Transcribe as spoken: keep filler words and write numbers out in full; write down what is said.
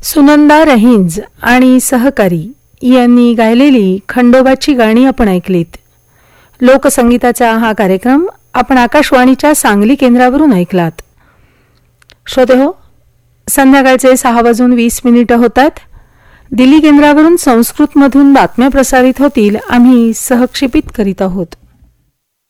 सुनंदा रहिंज आणि सहकारी यांनी गायलेली खंडोबाची गाणी आपण ऐकलीत. लोकसंगीताचा हा कार्यक्रम आपण आकाशवाणीच्या सांगली केंद्रावरून ऐकलात. श्रोते हो, संध्याकाळचे सहा वाजून वीस मिनिटं होतात. दिल्ली केंद्रावरून संस्कृतमधून बातम्या प्रसारित होतील. आम्ही सहक्षेपित करीत आहोत.